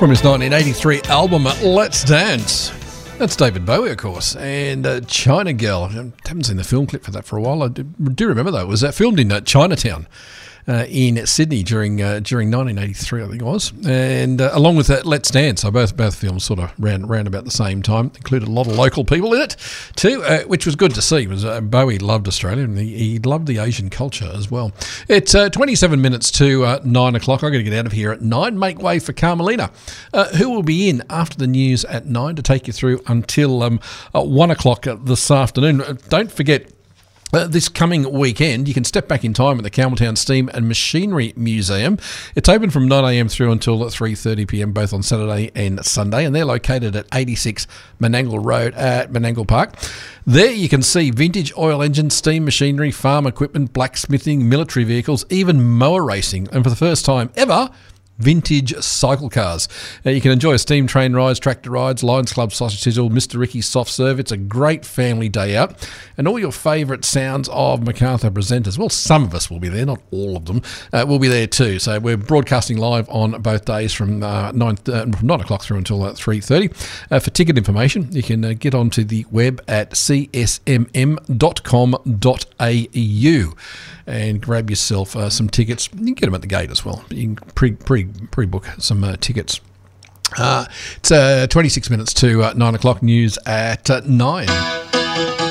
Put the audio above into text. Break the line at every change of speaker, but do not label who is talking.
From his 1983 album Let's Dance. That's David Bowie, of course, and China Girl. I haven't seen the film clip for that for a while. I do remember, though. It was filmed in Chinatown in Sydney during 1983, I think it was. And along with that, Let's Dance. So both films sort of ran about the same time. Included a lot of local people in it too, which was good to see. Because Bowie loved Australia and he loved the Asian culture as well. It's 27 minutes to 9 o'clock. I'm going to get out of here at 9. Make way for Carmelina, who will be in after the news at 9 to take you through until 1 o'clock this afternoon. Don't forget, this coming weekend, you can step back in time at the Campbelltown Steam and Machinery Museum. It's open from 9am through until 3:30pm, both on Saturday and Sunday, and they're located at 86 Menangle Road at Menangle Park. There you can see vintage oil engines, steam machinery, farm equipment, blacksmithing, military vehicles, even mower racing, and for the first time ever, vintage cycle cars. You can enjoy steam train rides, tractor rides, Lions Club sausage sizzle, Mr. Ricky's soft serve. It's a great family day out. And all your favourite sounds of Macarthur presenters. Well, some of us will be there, not all of them, will be there too. So we're broadcasting live on both days from 9 o'clock through until 3:30. For ticket information, you can get onto the web at csmm.com.au and grab yourself some tickets. You can get them at the gate as well. You can pre-book some tickets. It's 26 minutes to 9 o'clock. News at 9.